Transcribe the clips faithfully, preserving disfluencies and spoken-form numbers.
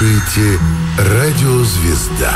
слушаете «Радио Звезда».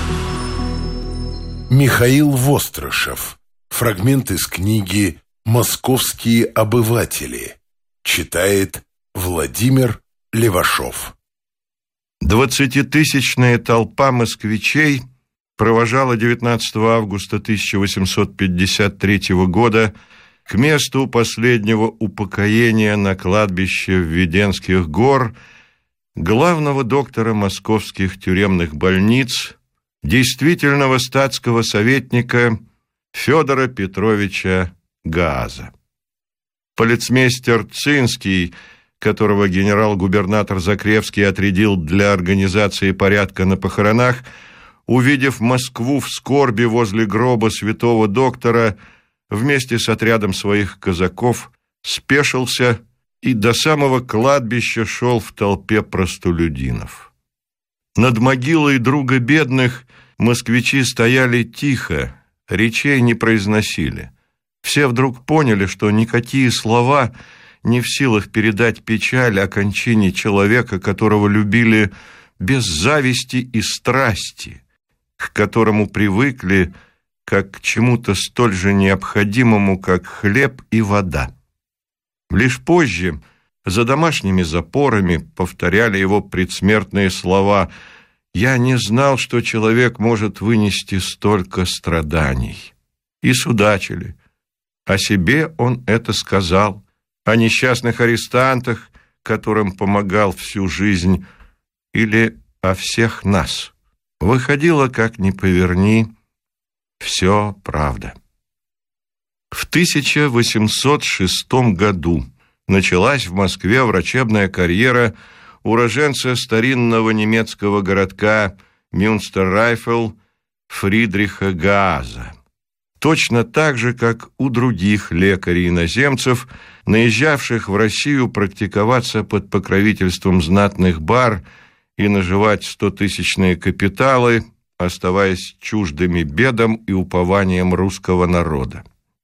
Михаил Вострышев. Фрагмент из книги «Московские обыватели». Читает Владимир Левашов. Двадцатитысячная толпа москвичей провожала девятнадцатого августа тысяча восемьсот пятьдесят третьего года к месту последнего упокоения на кладбище Введенских гор главного доктора московских тюремных больниц, действительного статского советника Федора Петровича Гааза. Полицмейстер Цинский, которого генерал-губернатор Закревский отрядил для организации порядка на похоронах, увидев Москву в скорби возле гроба святого доктора, вместе с отрядом своих казаков спешился и до самого кладбища шел в толпе простолюдинов. Над могилой друга бедных москвичи стояли тихо, речей не произносили. Все вдруг поняли, что никакие слова не в силах передать печаль о кончине человека, которого любили без зависти и страсти, к которому привыкли как к чему-то столь же необходимому, как хлеб и вода. Лишь позже, за домашними запорами, повторяли его предсмертные слова: «Я не знал, что человек может вынести столько страданий». И судачили. О себе он это сказал, о несчастных арестантах, которым помогал всю жизнь, или о всех нас. Выходило, как ни поверни, все правда. В тысяча восемьсот шестом году началась в Москве врачебная карьера уроженца старинного немецкого городка Мюнстеррайфел Фридриха Гааза. Точно так же, как у других лекарей-иноземцев, наезжавших в Россию практиковаться под покровительством знатных бар и наживать стотысячные капиталы, оставаясь чуждыми бедам и упованием русского народа.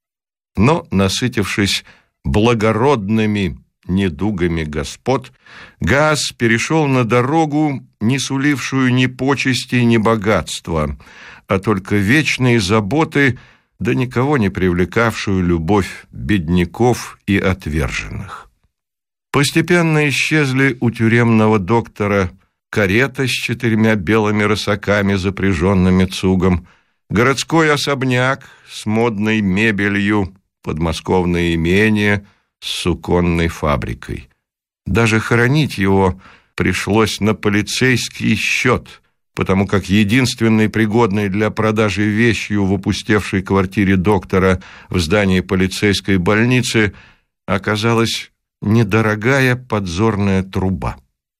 Но, насытившись благородными недугами господ, Гааз перешел на дорогу, не сулившую ни почести, ни богатства, а только вечные заботы, да никого не привлекавшую любовь бедняков и отверженных. Постепенно исчезли у тюремного доктора карета с четырьмя белыми рысаками, запряженными цугом, городской особняк с модной мебелью, подмосковное имение с суконной фабрикой. Даже хоронить его пришлось на полицейский счет, потому как единственной пригодной для продажи вещью в опустевшей квартире доктора в здании полицейской больницы оказалась недорогая подзорная труба.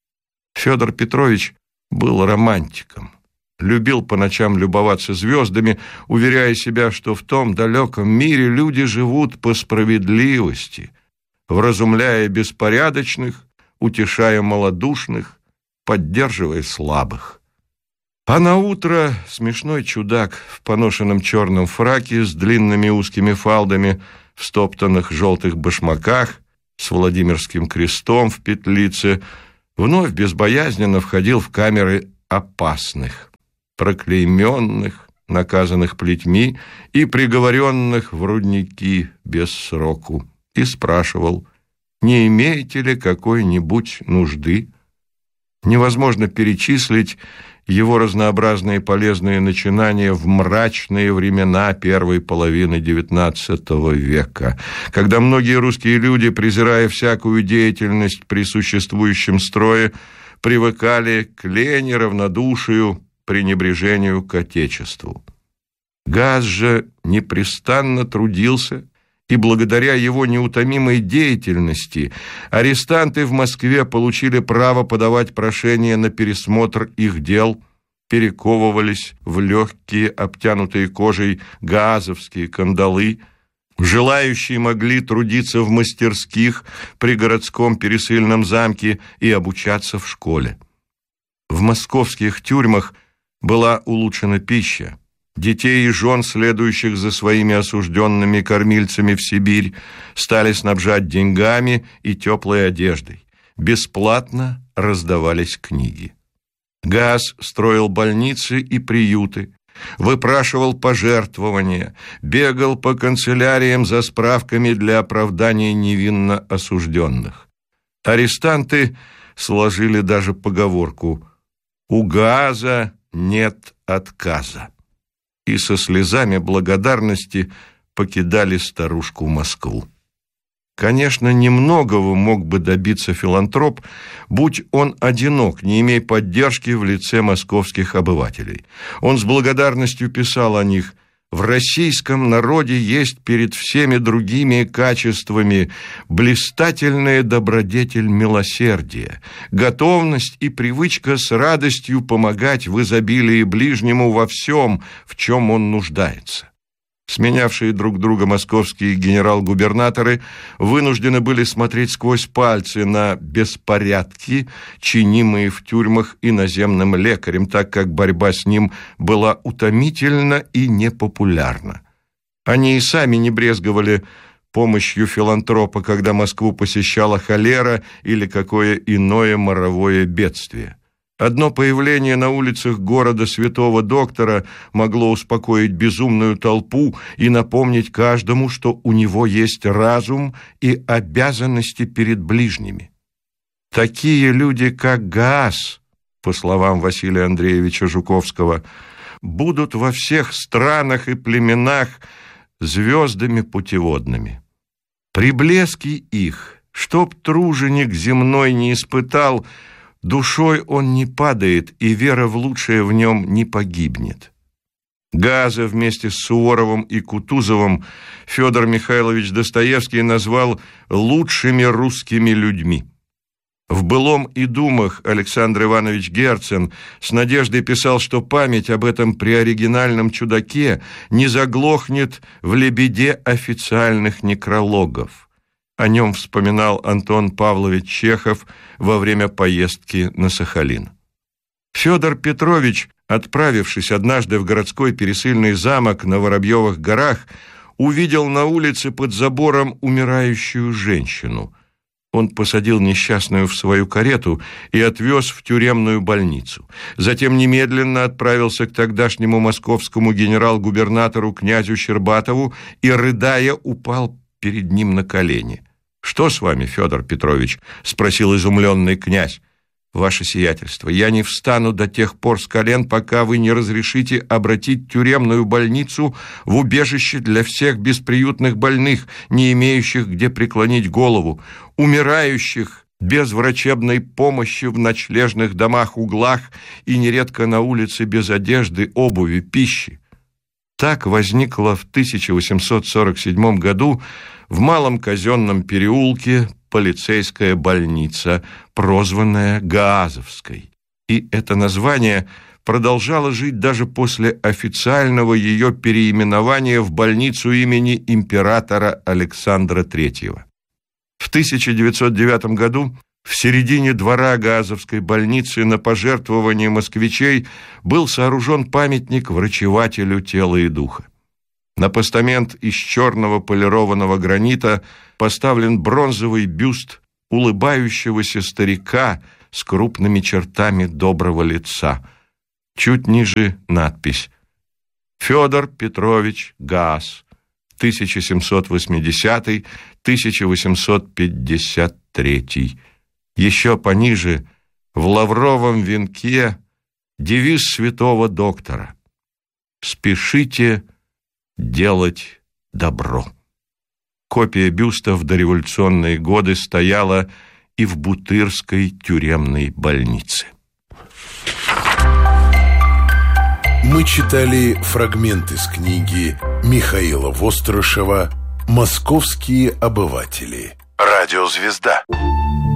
Федор Петрович был романтиком, любил по ночам любоваться звездами, уверяя себя, что в том далеком мире люди живут по справедливости, вразумляя беспорядочных, утешая малодушных, поддерживая слабых. А наутро смешной чудак в поношенном черном фраке с длинными узкими фалдами, в стоптанных желтых башмаках, с Владимирским крестом в петлице, вновь безбоязненно входил в камеры опасных, проклейменных, наказанных плетьми и приговоренных в рудники без сроку, и спрашивал: не имеете ли какой-нибудь нужды? Невозможно перечислить его разнообразные полезные начинания в мрачные времена первой половины девятнадцатого века, когда многие русские люди, презирая всякую деятельность при существующем строе, привыкали к лени, равнодушию, пренебрежению к отечеству. Гааз же непрестанно трудился, и благодаря его неутомимой деятельности арестанты в Москве получили право подавать прошения на пересмотр их дел, перековывались в легкие, обтянутые кожей гаазовские кандалы, желающие могли трудиться в мастерских при городском пересыльном замке и обучаться в школе. В московских тюрьмах была улучшена пища. Детей и жен, следующих за своими осужденными кормильцами в Сибирь, стали снабжать деньгами и теплой одеждой. Бесплатно раздавались книги. Гаас строил больницы и приюты, выпрашивал пожертвования, бегал по канцеляриям за справками для оправдания невинно осужденных. Арестанты сложили даже поговорку «У Гааза нет отказа» и со слезами благодарности покидали старушку Москву. Конечно, немногого мог бы добиться филантроп, будь он одинок, не имея поддержки в лице московских обывателей. Он с благодарностью писал о них: «В российском народе есть перед всеми другими качествами блистательная добродетель милосердия, готовность и привычка с радостью помогать в изобилии ближнему во всем, в чем он нуждается». Сменявшие друг друга московские генерал-губернаторы вынуждены были смотреть сквозь пальцы на беспорядки, чинимые в тюрьмах иноземным лекарем, так как борьба с ним была утомительна и непопулярна. Они и сами не брезговали помощью филантропа, когда Москву посещала холера или какое иное моровое бедствие. Одно появление на улицах города святого доктора могло успокоить безумную толпу и напомнить каждому, что у него есть разум и обязанности перед ближними. Такие люди, как Гаас, по словам Василия Андреевича Жуковского, будут во всех странах и племенах звездами путеводными. При блеске их, чтоб труженик земной не испытал, душой он не падает, и вера в лучшее в нем не погибнет. Гааза вместе с Суворовым и Кутузовым Федор Михайлович Достоевский назвал лучшими русскими людьми. В «Былом и думах» Александр Иванович Герцен с надеждой писал, что память об этом преоригинальном чудаке не заглохнет в лебеде официальных некрологов. О нем вспоминал Антон Павлович Чехов во время поездки на Сахалин. Федор Петрович, отправившись однажды в городской пересыльный замок на Воробьевых горах, увидел на улице под забором умирающую женщину. Он посадил несчастную в свою карету и отвез в тюремную больницу. Затем немедленно отправился к тогдашнему московскому генерал-губернатору князю Щербатову и, рыдая, упал перед ним на колени. «Что с вами, Федор Петрович?» — спросил изумленный князь. «Ваше сиятельство, я не встану до тех пор с колен, пока вы не разрешите обратить тюремную больницу в убежище для всех бесприютных больных, не имеющих где преклонить голову, умирающих без врачебной помощи в ночлежных домах-углах и нередко на улице без одежды, обуви, пищи». Так возникла в тысяча восемьсот сорок седьмом году в Малом Казенном переулке полицейская больница, прозванная Гаазовской. И это название продолжало жить даже после официального ее переименования в больницу имени императора Александра Третьего. В тысяча девятьсот девятом году в середине двора Гаазовской больницы на пожертвование москвичей был сооружен памятник врачевателю тела и духа. На постамент из черного полированного гранита поставлен бронзовый бюст улыбающегося старика с крупными чертами доброго лица. Чуть ниже надпись: «Федор Петрович Гааз, тысяча семьсот восьмидесятый — тысяча восемьсот пятьдесят третий». Еще пониже, в лавровом венке, девиз святого доктора: «Спешите делать добро». Копия бюста в дореволюционные годы стояла и в Бутырской тюремной больнице. Мы читали фрагмент из книги Михаила Вострышева «Московские обыватели». Радиозвезда.